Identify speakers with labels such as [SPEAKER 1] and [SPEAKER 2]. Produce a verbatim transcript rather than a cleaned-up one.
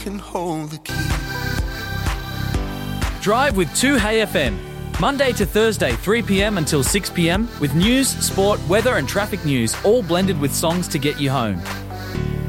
[SPEAKER 1] can hold the key.
[SPEAKER 2] Drive with two Hey F M. Monday to Thursday, three p.m. until six p.m. with news, sport, weather and traffic news, all blended with songs to get you home.